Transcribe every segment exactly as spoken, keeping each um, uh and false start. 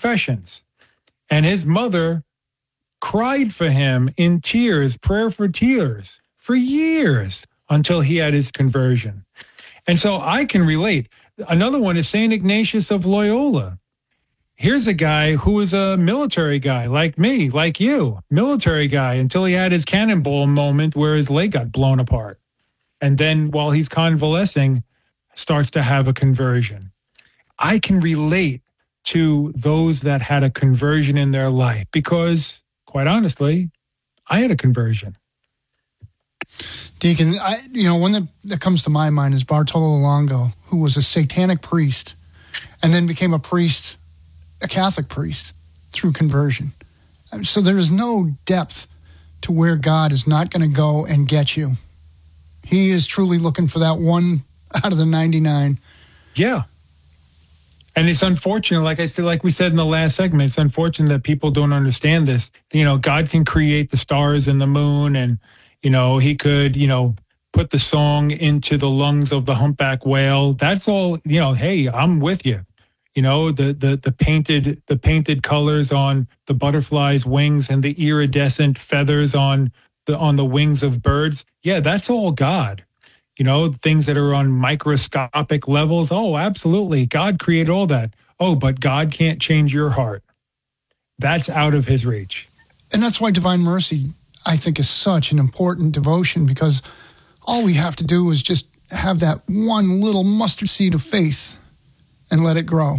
confessions. And his mother cried for him in tears, prayer for tears, for years until he had his conversion. And so I can relate. Another one is Saint Ignatius of Loyola. Here's a guy who was a military guy like me, like you, military guy, until he had his cannonball moment where his leg got blown apart. And then while he's convalescing, starts to have a conversion. I can relate to those that had a conversion in their life because, quite honestly, I had a conversion. Deacon, I, you know, one that, that comes to my mind is Bartolo Longo, who was a satanic priest and then became a priest, a Catholic priest, through conversion. So there is no depth to where God is not going to go and get you. He is truly looking for that one out of the ninety-nine. Yeah. And it's unfortunate, like I said, like we said in the last segment, it's unfortunate that people don't understand this. You know, God can create the stars and the moon, and, you know, he could, you know, put the song into the lungs of the humpback whale. That's all, you know, hey, I'm with you. You know, the the the painted the painted colors on the butterfly's wings and the iridescent feathers on the on the wings of birds. Yeah, that's all God. You know, things that are on microscopic levels. Oh, absolutely. God created all that. Oh, but God can't change your heart. That's out of his reach. And that's why Divine Mercy, I think, is such an important devotion, because all we have to do is just have that one little mustard seed of faith and let it grow.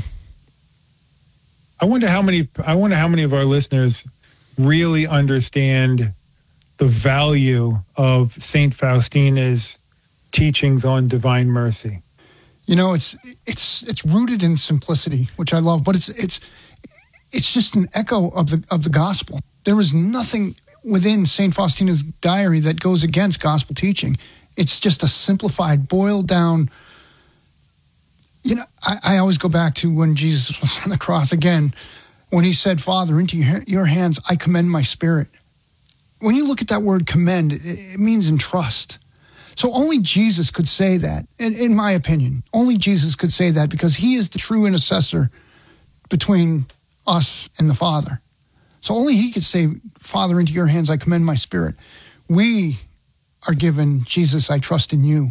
I wonder how many, I wonder how many of our listeners really understand the value of Saint Faustina's teachings on divine mercy. You know, it's it's it's rooted in simplicity, which I love, but it's it's it's just an echo of the of the gospel. There is nothing within Saint Faustina's diary that goes against gospel teaching. It's just a simplified, boiled down. You know, I, I always go back to when Jesus was on the cross again, when he said, "Father, into your, your hands I commend my spirit." When you look at that word commend, it, it means entrust. So only Jesus could say that, in, in my opinion. Only Jesus could say that, because he is the true intercessor between us and the Father. So only he could say, "Father, into your hands I commend my spirit." We are given, "Jesus, I trust in you."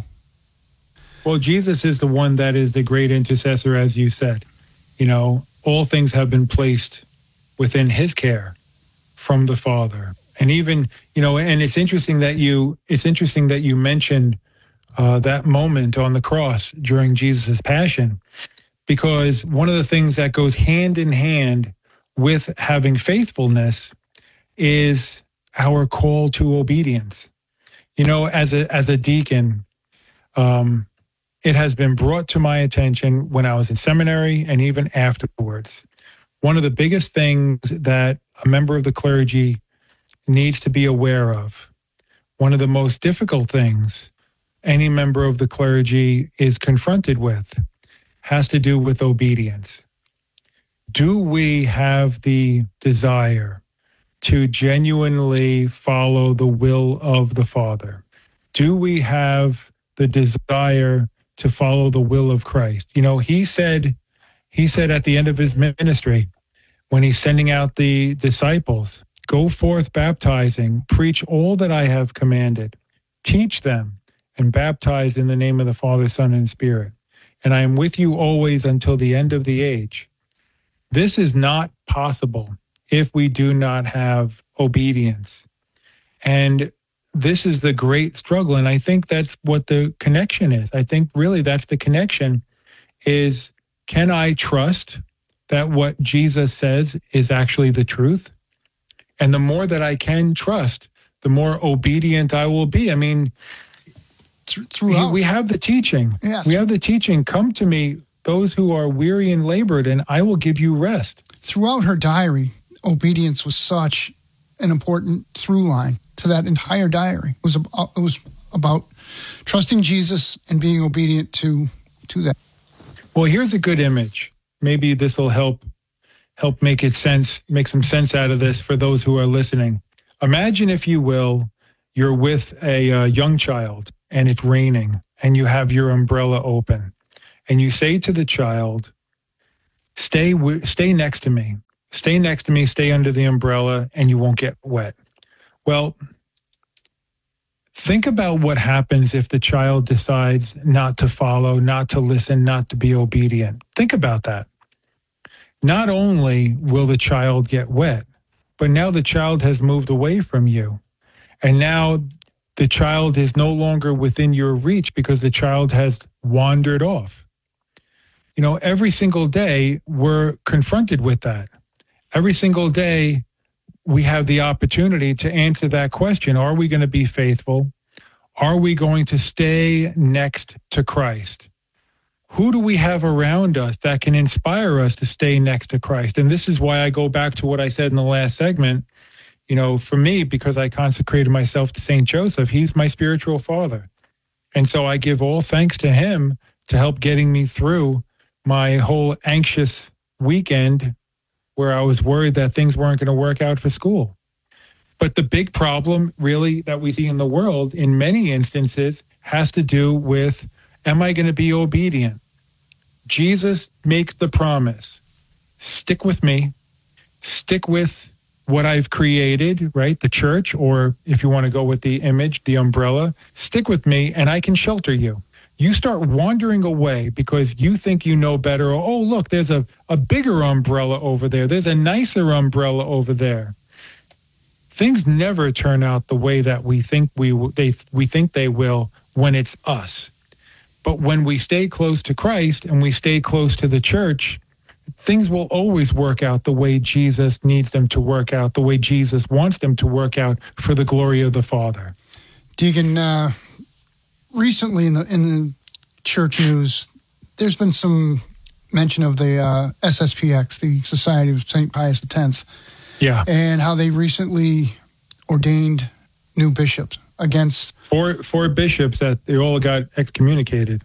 Well, Jesus is the one that is the great intercessor, as you said. You know, all things have been placed within his care from the Father. And even, you know, and it's interesting that you, it's interesting that you mentioned uh, that moment on the cross during Jesus' passion, because one of the things that goes hand in hand with having faithfulness is our call to obedience. You know, as a as a deacon, um, it has been brought to my attention when I was in seminary and even afterwards. One of the biggest things that a member of the clergy needs to be aware of, one of the most difficult things any member of the clergy is confronted with, has to do with obedience. Do we have the desire to genuinely follow the will of the Father? Do we have the desire to follow the will of Christ? You know, he said, he said at the end of his ministry, when he's sending out the disciples, "Go forth baptizing, preach all that I have commanded, teach them, and baptize in the name of the Father, Son, and Spirit. And I am with you always until the end of the age." This is not possible if we do not have obedience. And this is the great struggle. And I think that's what the connection is. I think really that's the connection is, can I trust that what Jesus says is actually the truth? And the more that I can trust, the more obedient I will be. I mean, throughout, we have the teaching. Yes. We have the teaching. Come to me, those who are weary and labored, and I will give you rest. Throughout her diary, obedience was such an important through line to that entire diary. It was about, it was about trusting Jesus and being obedient to to that. Well, here's a good image. Maybe this will help help make it sense, make some sense out of this for those who are listening. Imagine, if you will, you're with a uh, young child and it's raining and you have your umbrella open and you say to the child, stay w- stay next to me Stay next to me, stay under the umbrella, and you won't get wet. Well, think about what happens if the child decides not to follow, not to listen, not to be obedient. Think about that. Not only will the child get wet, but now the child has moved away from you. And now the child is no longer within your reach because the child has wandered off. You know, every single day we're confronted with that. Every single day we have the opportunity to answer that question. Are we going to be faithful? Are we going to stay next to Christ? Who do we have around us that can inspire us to stay next to Christ? And this is why I go back to what I said in the last segment. You know, for me, because I consecrated myself to Saint Joseph, he's my spiritual father. And so I give all thanks to him to help getting me through my whole anxious weekend where I was worried that things weren't going to work out for school. But the big problem really that we see in the world in many instances has to do with, am I going to be obedient? Jesus makes the promise, stick with me, stick with what I've created, right? The church, or if you want to go with the image, the umbrella, stick with me and I can shelter you. You start wandering away because you think you know better. Or, oh, look, there's a, a bigger umbrella over there. There's a nicer umbrella over there. Things never turn out the way that we think we they we think they will when it's us. But when we stay close to Christ and we stay close to the church, things will always work out the way Jesus needs them to work out, the way Jesus wants them to work out for the glory of the Father. Deacon, uh, recently in the in the church news, there's been some mention of the uh, S S P X, the Society of Saint Pius X. Yeah. And how they recently ordained new bishops against... Four, four bishops that they all got excommunicated.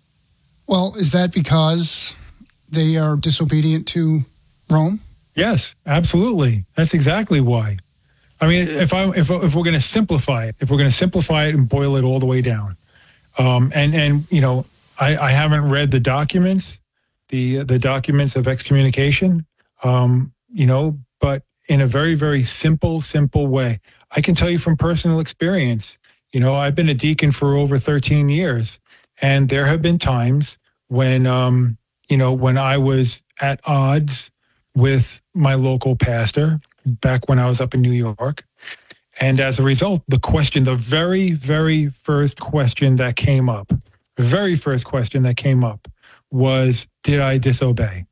Well, is that because they are disobedient to Rome? Yes, absolutely. That's exactly why. I mean, if I if if we're going to simplify it, if we're going to simplify it and boil it all the way down, um, and and you know, I, I haven't read the documents, the the documents of excommunication, um, you know, but in a very very simple simple way, I can tell you from personal experience. You know, I've been a deacon for over thirteen years, and there have been times when, um, you know, when I was at odds with my local pastor back when I was up in New York. And as a result, the question, the very, very first question that came up, the very first question that came up was, did I disobey?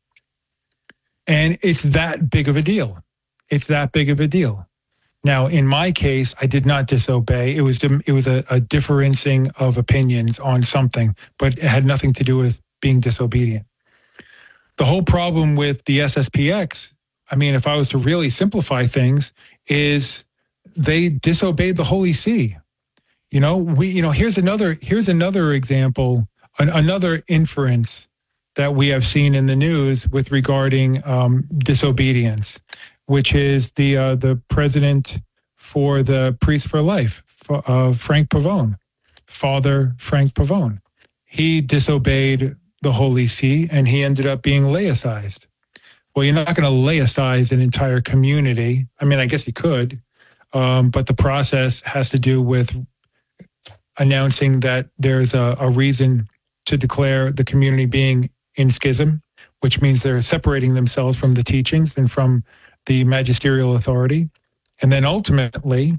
And it's that big of a deal. It's that big of a deal. Now, in my case, I did not disobey. It was it was a, a differencing of opinions on something, but it had nothing to do with being disobedient. The whole problem with the S S P X, I mean, if I was to really simplify things, is they disobeyed the Holy See. You know, we, you know, here's another, here's another example, an, another inference that we have seen in the news with regarding um, disobedience, which is the uh, the president for the Priest for Life, uh, Frank Pavone, Father Frank Pavone. He disobeyed the Holy See, and he ended up being laicized. Well, you're not going to laicize an entire community. I mean, I guess you could, um, but the process has to do with announcing that there's a, a reason to declare the community being in schism, which means they're separating themselves from the teachings and from the magisterial authority. And then ultimately,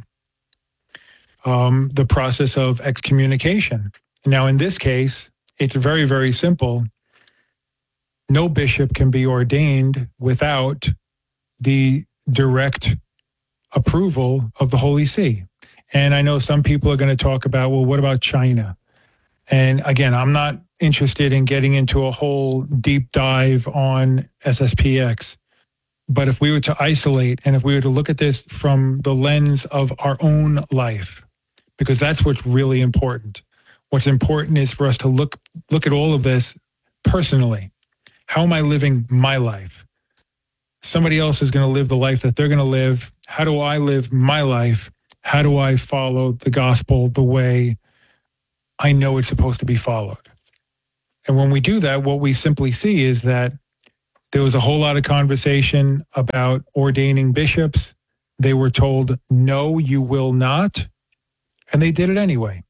um, the process of excommunication. Now, in this case, it's very, very simple. No bishop can be ordained without the direct approval of the Holy See. And I know some people are going to talk about, well, what about China? And again, I'm not interested in getting into a whole deep dive on S S P X. But if we were to isolate and if we were to look at this from the lens of our own life, because that's what's really important. What's important is for us to look look at all of this personally. How am I living my life? Somebody else is going to live the life that they're going to live. How do I live my life? How do I follow the gospel the way I know it's supposed to be followed? And when we do that, what we simply see is that There was a whole lot of conversation about ordaining bishops. They were told, no, you will not. And they did it anyway.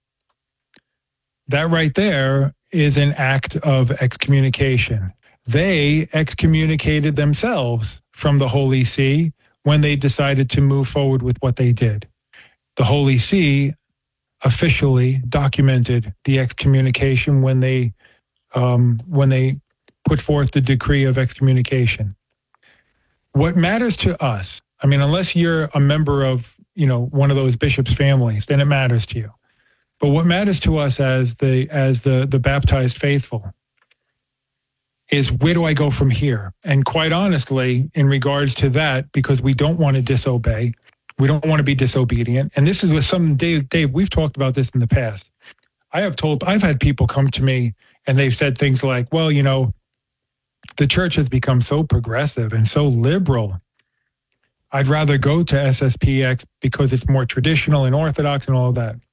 That right there is an act of excommunication. They excommunicated themselves from the Holy See when they decided to move forward with what they did. The Holy See officially documented the excommunication when they um, when they put forth the decree of excommunication. What matters to us, I mean, unless you're a member of, you know, one of those bishops' families, then it matters to you. But what matters to us as the as the the baptized faithful is, where do I go from here? And quite honestly, in regards to that, because we don't want to disobey, we don't want to be disobedient. And this is with some, Dave, Dave, we've talked about this in the past. I have told, I've had people come to me and they've said things like, well, you know, the church has become so progressive and so liberal. I'd rather go to S S P X because it's more traditional and orthodox and all of that.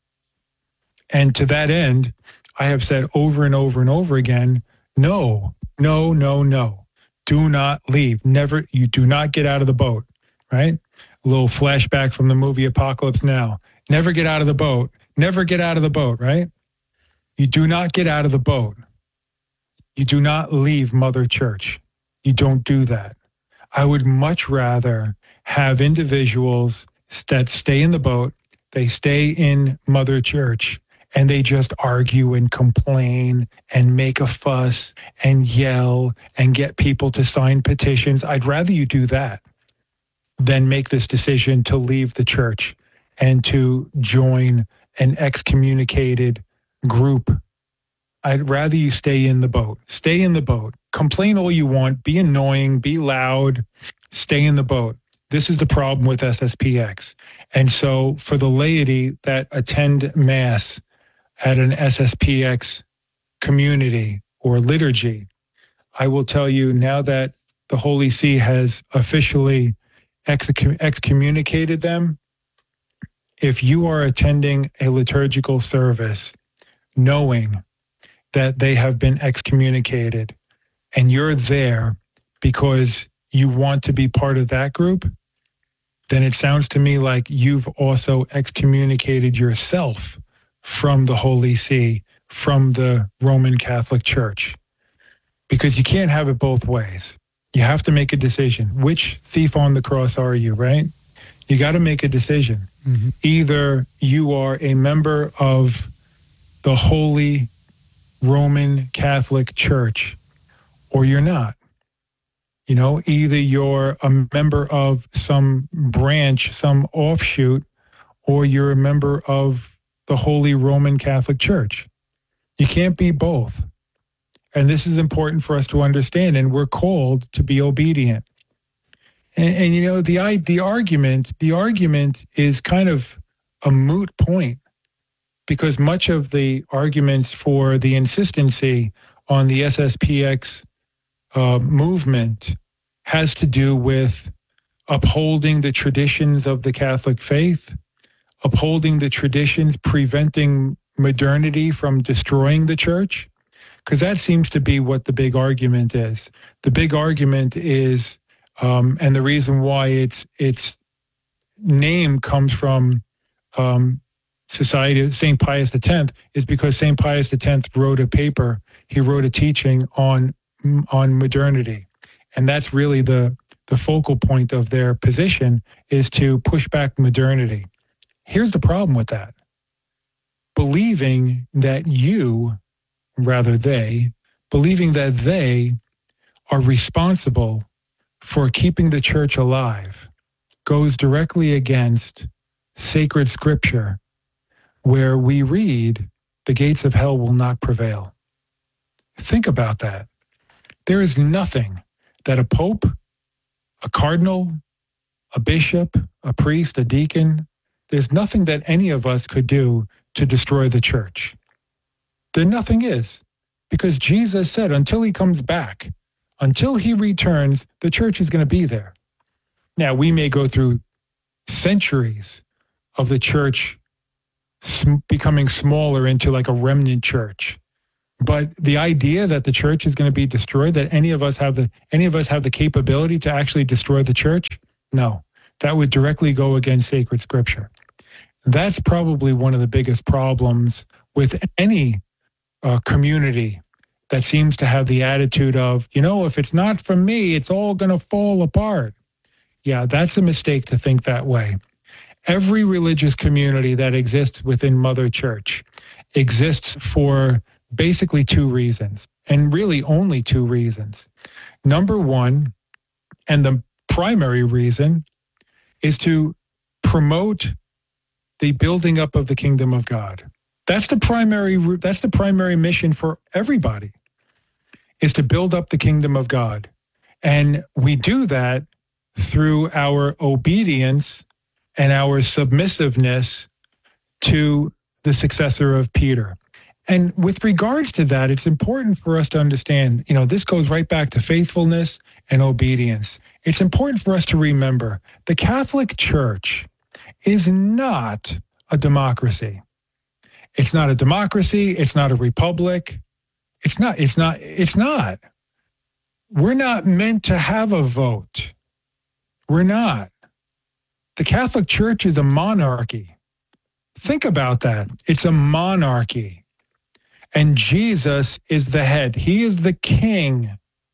And to that end, I have said over and over and over again, no, no, no, no. Do not leave. Never, you do not get out of the boat, right? A little flashback from the movie Apocalypse Now. Never get out of the boat. Never get out of the boat, right? You do not get out of the boat. You do not leave Mother Church. You don't do that. I would much rather have individuals that stay in the boat, they stay in Mother Church, and they just argue and complain and make a fuss and yell and get people to sign petitions. I'd rather you do that than make this decision to leave the church and to join an excommunicated group. I'd rather you stay in the boat. Stay in the boat. Complain all you want. Be annoying. Be loud. Stay in the boat. This is the problem with S S P X. And so for the laity that attend Mass at an S S P X community or liturgy, I will tell you, now that the Holy See has officially excommunicated them, if you are attending a liturgical service knowing that they have been excommunicated and you're there because you want to be part of that group, then it sounds to me like you've also excommunicated yourself from the Holy See, from the Roman Catholic Church. Because you can't have it both ways. You have to make a decision. Which thief on the cross are you, right? You got to make a decision. Mm-hmm. Either you are a member of the Holy Roman Catholic Church or you're not. You know, either you're a member of some branch, some offshoot, or you're a member of the Holy Roman Catholic Church. You can't be both. And this is important for us to understand, and we're called to be obedient. And, and you know, the the argument, the argument is kind of a moot point, because much of the arguments for the insistency on the S S P X uh, movement has to do with upholding the traditions of the Catholic faith, upholding the traditions, preventing modernity from destroying the church, because that seems to be what the big argument is. The big argument is, um, and the reason why its its name comes from um, Society Saint Pius X is because Saint Pius X wrote a paper. He wrote a teaching on on modernity, and that's really the the focal point of their position, is to push back modernity. Here's the problem with that. Believing that you, rather they, believing that they are responsible for keeping the church alive goes directly against sacred scripture, where we read, the gates of hell will not prevail. Think about that. There is nothing that a pope, a cardinal, a bishop, a priest, a deacon, there's nothing that any of us could do to destroy the church. There nothing is, because Jesus said until he comes back, until he returns, the church is going to be there. Now, we may go through centuries of the church sm- becoming smaller into like a remnant church. But the idea that the church is going to be destroyed, that any of us have the any of us have the capability to actually destroy the church, no, that would directly go against sacred scripture. That's probably one of the biggest problems with any uh, community that seems to have the attitude of, you know, if it's not from me, it's all going to fall apart. Yeah, that's a mistake to think that way. Every religious community that exists within Mother Church exists for basically two reasons, and really only two reasons. Number one, and the primary reason, is to promote the building up of the kingdom of God. That's the primary, that's the primary mission for everybody, is to build up the kingdom of God. And we do that through our obedience and our submissiveness to the successor of Peter. And with regards to that, it's important for us to understand, you know, this goes right back to faithfulness and obedience. It's important for us to remember the Catholic Church is not a democracy. It's not a democracy. It's not a republic. It's not, it's not, it's not. We're not meant to have a vote. We're not. The Catholic Church is a monarchy. Think about that. It's a monarchy. And Jesus is the head. He is the king.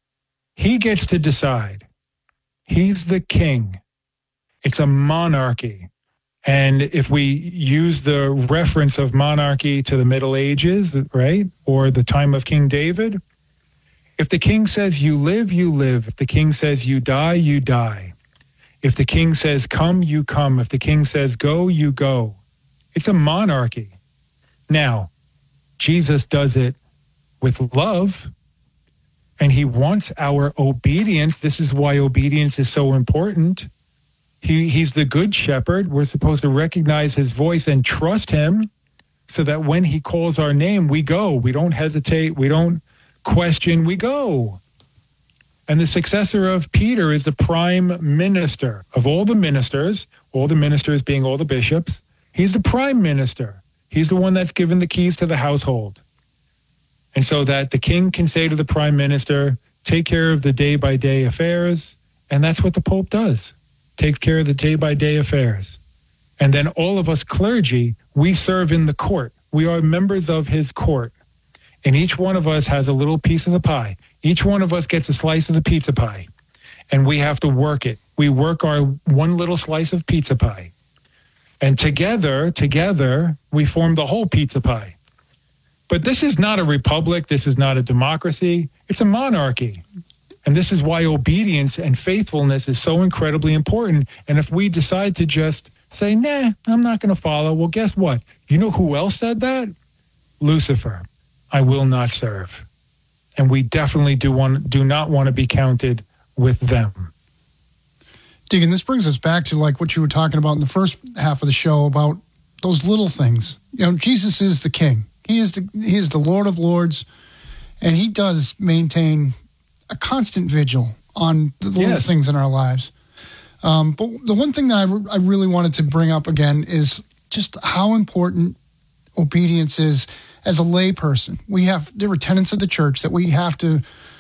He gets to decide. He's the king. It's a monarchy. And if we use the reference of monarchy to the Middle Ages, right, or the time of King David, if the king says you live, you live. If the king says you die, you die. If the king says come, you come. If the king says go, you go. It's a monarchy. Now, Jesus does it with love, and he wants our obedience. This is why obedience is so important. He, he's the good shepherd. We're supposed to recognize his voice and trust him so that when he calls our name, we go. We don't hesitate. We don't question. We go. And the successor of Peter is the prime minister of all the ministers, all the ministers being all the bishops. He's the prime minister. He's the one that's given the keys to the household. And so that the king can say to the prime minister, take care of the day-by-day affairs. And that's what the Pope does. Takes care of the day-by-day affairs. And then all of us clergy, we serve in the court. We are members of his court. And each one of us has a little piece of the pie. Each one of us gets a slice of the pizza pie. And we have to work it. We work our one little slice of pizza pie. And together, together, we form the whole pizza pie. But this is not a republic. This is not a democracy. It's a monarchy. And this is why obedience and faithfulness is so incredibly important. And if we decide to just say, nah, I'm not going to follow, well, guess what? You know who else said that? Lucifer. I will not serve. And we definitely do want, do not want to be counted with them. Deacon, this brings us back to like what you were talking about in the first half of the show about those little things. You know, Jesus is the King. He is the he is the Lord of Lords, and he does maintain a constant vigil on the little yes. things in our lives. Um, but the one thing that I, re- I really wanted to bring up again is just how important obedience is as a lay person. We have there are tenets of the church that we have to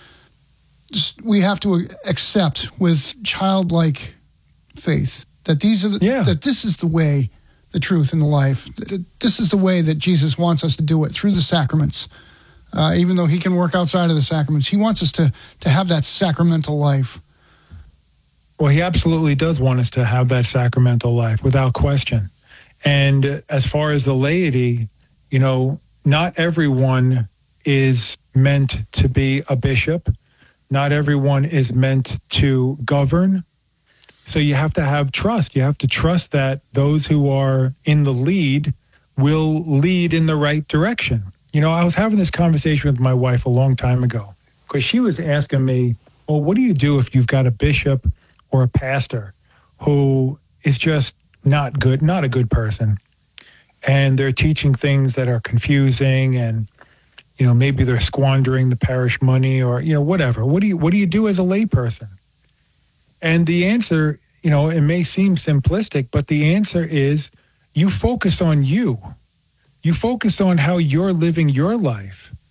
we have to accept with childlike faith that these are the, yeah. that this is the way, the truth, and the life. This is the way that Jesus wants us to do it through the sacraments. Uh, even though he can work outside of the sacraments, he wants us to to have that sacramental life. Well, he absolutely does want us to have that sacramental life, without question. And as far as the laity, you know, not everyone is meant to be a bishop. Not everyone is meant to govern. So you have to have trust. You have to trust that those who are in the lead will lead in the right direction. You know, I was having this conversation with my wife a long time ago because she was asking me, well, what do you do if you've got a bishop or a pastor who is just not good, not a good person, and they're teaching things that are confusing, and you know, maybe they're squandering the parish money, or you know, whatever. What do you what do you do as a layperson? And the answer, you know, it may seem simplistic, but the answer is you focus on you. You focus on how you're living your life.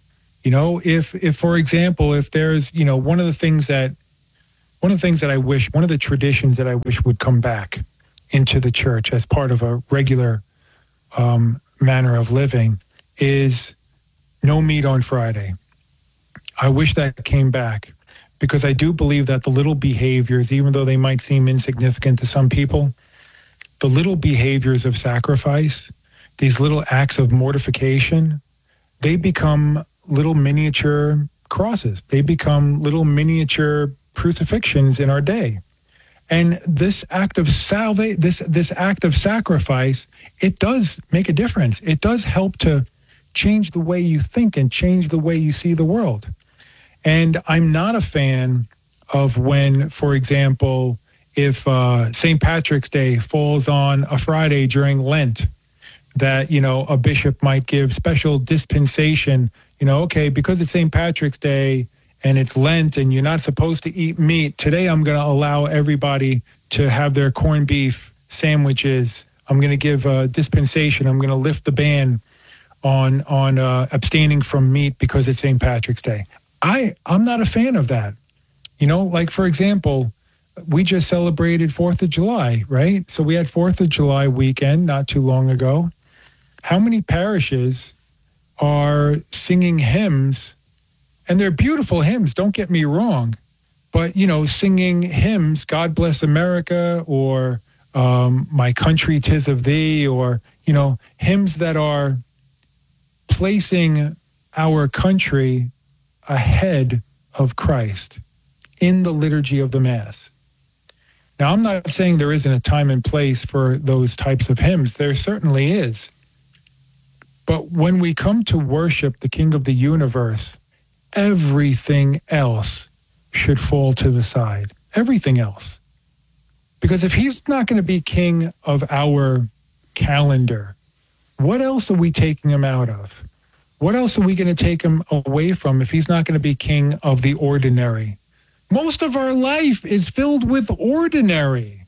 You know, if, if, for example, if there's, you know, one of the things that, one of the things that I wish, one of the traditions that I wish would come back into the church as part of a regular um, manner of living is no meat on Friday. I wish that came back, because I do believe that the little behaviors, even though they might seem insignificant to some people, the little behaviors of sacrifice, these little acts of mortification, they become little miniature crosses. They become little miniature crucifixions in our day. And this act of salva- this this act of sacrifice, it does make a difference. It does help to change the way you think and change the way you see the world. And I'm not a fan of when, for example, if uh, Saint Patrick's Day falls on a Friday during Lent, that, you know, a bishop might give special dispensation, you know, okay, because it's Saint Patrick's Day and it's Lent and you're not supposed to eat meat, today I'm going to allow everybody to have their corned beef sandwiches. I'm going to give a dispensation. I'm going to lift the ban on on uh, abstaining from meat because it's Saint Patrick's Day. I, I'm not a fan of that. You know, like, for example, we just celebrated fourth of July, right? So we had fourth of July weekend not too long ago. How many parishes are singing hymns? And they're beautiful hymns, don't get me wrong. But, you know, singing hymns, God Bless America, or um, My Country 'Tis of Thee, or, you know, hymns that are placing our country ahead of Christ in the liturgy of the Mass. Now, I'm not saying there isn't a time and place for those types of hymns. There certainly is. But when we come to worship the King of the universe, everything else should fall to the side. Everything else. Because if he's not going to be king of our calendar, what else are we taking him out of? What else are we going to take him away from if he's not going to be king of the ordinary? Most of our life is filled with ordinary.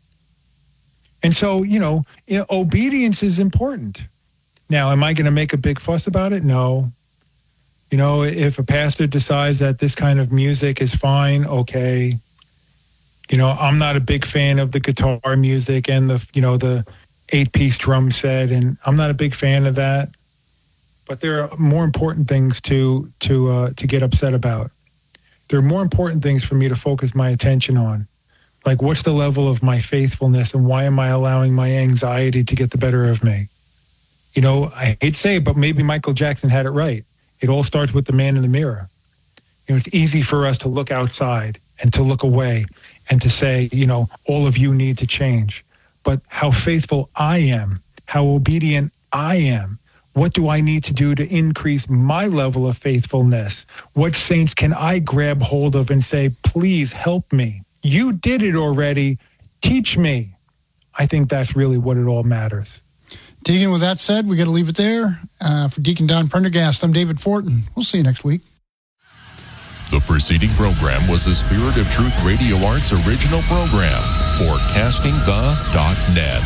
And so, you know, you know, obedience is important. Now, am I going to make a big fuss about it? No. You know, if a pastor decides that this kind of music is fine, okay. You know, I'm not a big fan of the guitar music and the, you know, the eight-piece drum set, and I'm not a big fan of that. But there are more important things to to uh, to get upset about. There are more important things for me to focus my attention on. Like, what's the level of my faithfulness, and why am I allowing my anxiety to get the better of me? You know, I hate to say it, but maybe Michael Jackson had it right. It all starts with the man in the mirror. You know, it's easy for us to look outside and to look away and to say, you know, all of you need to change. But how faithful I am, how obedient I am, what do I need to do to increase my level of faithfulness? What saints can I grab hold of and say, please help me? You did it already. Teach me. I think that's really what it all matters. Deacon, with that said, we got to leave it there. Uh, for Deacon Don Prendergast, I'm David Fortin. We'll see you next week. The preceding program was the Spirit of Truth Radio Arts original program for casting the dot net.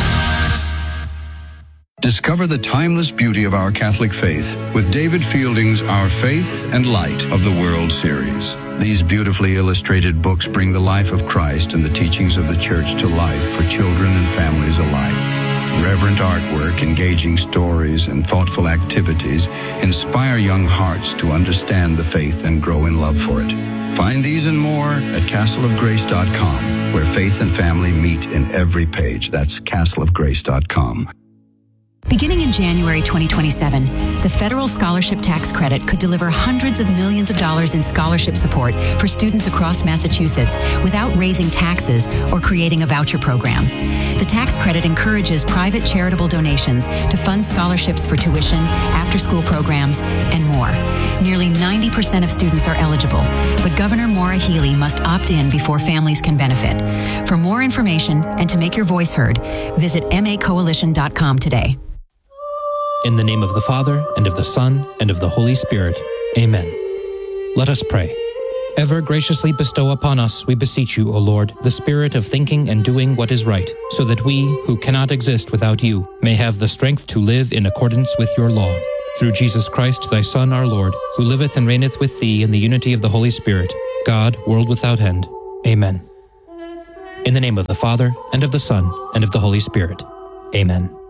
Discover the timeless beauty of our Catholic faith with David Fielding's Our Faith and Light of the World series. These beautifully illustrated books bring the life of Christ and the teachings of the Church to life for children and families alike. Reverent artwork, engaging stories, and thoughtful activities inspire young hearts to understand the faith and grow in love for it. Find these and more at castle of grace dot com, where faith and family meet in every page. That's castle of grace dot com. Beginning in January twenty twenty-seven, the federal scholarship tax credit could deliver hundreds of millions of dollars in scholarship support for students across Massachusetts without raising taxes or creating a voucher program. The tax credit encourages private charitable donations to fund scholarships for tuition, after-school programs, and more. Nearly ninety percent of students are eligible, but Governor Maura Healey must opt in before families can benefit. For more information and to make your voice heard, visit m a coalition dot com today. In the name of the Father, and of the Son, and of the Holy Spirit. Amen. Let us pray. Ever graciously bestow upon us, we beseech you, O Lord, the spirit of thinking and doing what is right, so that we, who cannot exist without you, may have the strength to live in accordance with your law. through Jesus Christ, thy Son, our Lord, who liveth and reigneth with thee in the unity of the Holy Spirit, God, world without end. Amen. In the name of the Father, and of the Son, and of the Holy Spirit. Amen.